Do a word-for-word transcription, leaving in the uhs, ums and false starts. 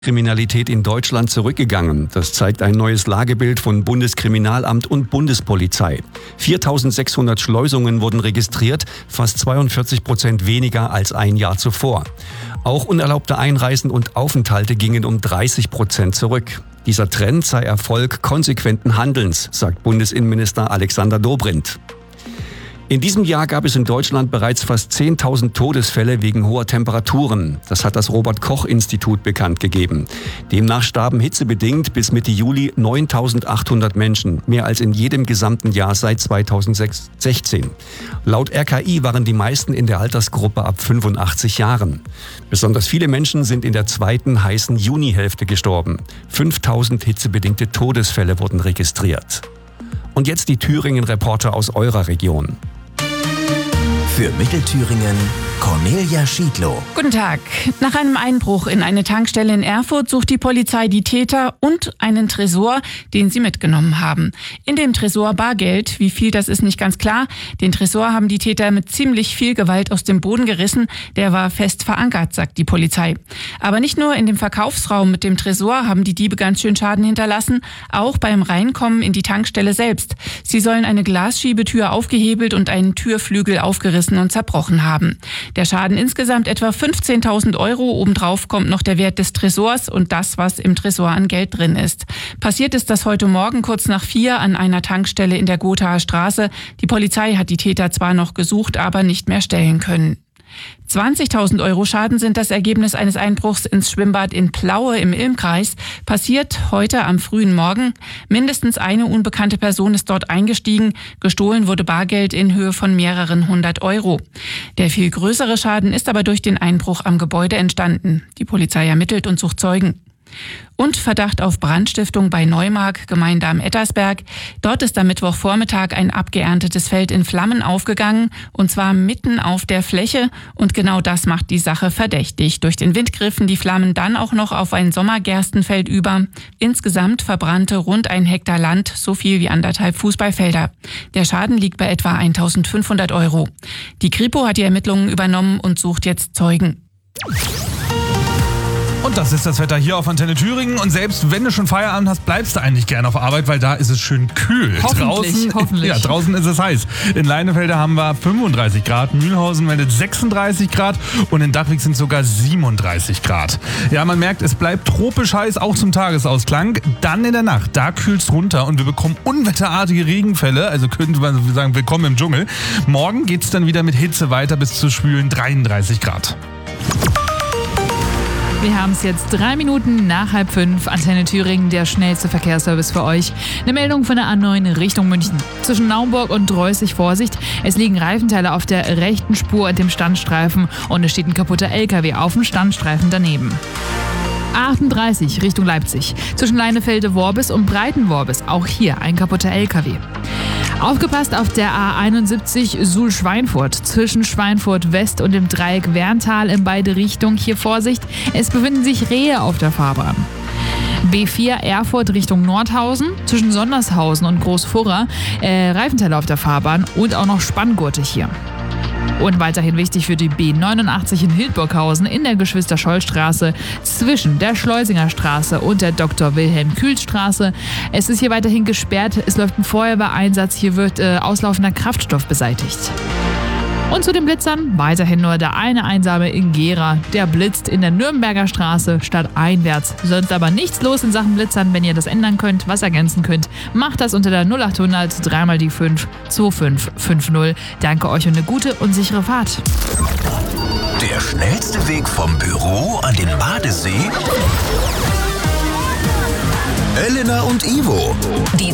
Kriminalität in Deutschland zurückgegangen. Das zeigt ein neues Lagebild von Bundeskriminalamt und Bundespolizei. viertausendsechshundert Schleusungen wurden registriert, fast zweiundvierzig Prozent weniger als ein Jahr zuvor. Auch unerlaubte Einreisen und Aufenthalte gingen um dreißig Prozent zurück. Dieser Trend sei Erfolg konsequenten Handelns, sagt Bundesinnenminister Alexander Dobrindt. In diesem Jahr gab es in Deutschland bereits fast zehntausend Todesfälle wegen hoher Temperaturen. Das hat das Robert-Koch-Institut bekannt gegeben. Demnach starben hitzebedingt bis Mitte Juli neuntausendachthundert Menschen, mehr als in jedem gesamten Jahr seit zweitausendsechzehn. Laut R K I waren die meisten in der Altersgruppe ab fünfundachtzig Jahren. Besonders viele Menschen sind in der zweiten heißen Junihälfte gestorben. fünftausend hitzebedingte Todesfälle wurden registriert. Und jetzt die Thüringen-Reporter aus eurer Region. Für Mittelthüringen Cornelia Schiedlow. Guten Tag. Nach einem Einbruch in eine Tankstelle in Erfurt sucht die Polizei die Täter und einen Tresor, den sie mitgenommen haben. In dem Tresor Bargeld. Wie viel, das ist nicht ganz klar. Den Tresor haben die Täter mit ziemlich viel Gewalt aus dem Boden gerissen. Der war fest verankert, sagt die Polizei. Aber nicht nur in dem Verkaufsraum mit dem Tresor haben die Diebe ganz schön Schaden hinterlassen, auch beim Reinkommen in die Tankstelle selbst. Sie sollen eine Glasschiebetür aufgehebelt und einen Türflügel aufgerissen und zerbrochen haben. Der Schaden insgesamt etwa fünfzehntausend Euro. Obendrauf kommt noch der Wert des Tresors und das, was im Tresor an Geld drin ist. Passiert ist das heute Morgen kurz nach vier an einer Tankstelle in der Gothaer Straße. Die Polizei hat die Täter zwar noch gesucht, aber nicht mehr stellen können. zwanzigtausend Euro Schaden sind das Ergebnis eines Einbruchs ins Schwimmbad in Plaue im Ilmkreis. Passiert heute am frühen Morgen. Mindestens eine unbekannte Person ist dort eingestiegen. Gestohlen wurde Bargeld in Höhe von mehreren hundert Euro. Der viel größere Schaden ist aber durch den Einbruch am Gebäude entstanden. Die Polizei ermittelt und sucht Zeugen. Und Verdacht auf Brandstiftung bei Neumark, Gemeinde am Ettersberg. Dort ist am Mittwochvormittag ein abgeerntetes Feld in Flammen aufgegangen, und zwar mitten auf der Fläche. Und genau das macht die Sache verdächtig. Durch den Wind griffen die Flammen dann auch noch auf ein Sommergerstenfeld über. Insgesamt verbrannte rund ein Hektar Land, so viel wie anderthalb Fußballfelder. Der Schaden liegt bei etwa eintausendfünfhundert Euro. Die Kripo hat die Ermittlungen übernommen und sucht jetzt Zeugen. Und das ist das Wetter hier auf Antenne Thüringen. Und selbst wenn du schon Feierabend hast, bleibst du eigentlich gerne auf Arbeit, weil da ist es schön kühl. Hoffentlich, draußen, hoffentlich. Ja, draußen ist es heiß. In Leinefelde haben wir fünfunddreißig Grad, Mühlhausen meldet sechsunddreißig Grad und in Dachwig sind sogar siebenunddreißig Grad. Ja, man merkt, es bleibt tropisch heiß, auch zum Tagesausklang. Dann in der Nacht, da kühlt's runter und wir bekommen unwetterartige Regenfälle. Also könnte man sagen, willkommen im Dschungel. Morgen geht's dann wieder mit Hitze weiter bis zu schwülen dreiunddreißig Grad. Wir haben es jetzt drei Minuten nach halb fünf. Antenne Thüringen, der schnellste Verkehrsservice für euch. Eine Meldung von der A neun Richtung München. Zwischen Naumburg und Dreußig Vorsicht. Es liegen Reifenteile auf der rechten Spur und dem Standstreifen und es steht ein kaputter L K W auf dem Standstreifen daneben. achtunddreißig Richtung Leipzig. Zwischen Leinefelde-Worbis und Breitenworbis. Auch hier ein kaputter L K W. Aufgepasst auf der A einundsiebzig Suhl-Schweinfurt. Zwischen Schweinfurt West und dem Dreieck Werntal in beide Richtungen. Hier Vorsicht, es befinden sich Rehe auf der Fahrbahn. B vier Erfurt Richtung Nordhausen. Zwischen Sondershausen und Großfurra äh, Reifenteile auf der Fahrbahn und auch noch Spanngurte hier. Und weiterhin wichtig für die B neunundachtzig in Hildburghausen in der Geschwister-Scholl-Straße zwischen der Schleusinger Straße und der Doktor Wilhelm Kühl-Straße. Es ist hier weiterhin gesperrt, es läuft ein Feuerwehreinsatz, hier wird äh, auslaufender Kraftstoff beseitigt. Und zu den Blitzern weiterhin nur der eine einsame in Gera. Der blitzt in der Nürnberger Straße stadteinwärts. Sonst aber nichts los in Sachen Blitzern. Wenn ihr das ändern könnt, was ergänzen könnt, macht das unter der null achthundert drei mal die fünf zwei fünf fünf null. Danke euch und eine gute und sichere Fahrt. Der schnellste Weg vom Büro an den Badesee? Elena und Ivo. Die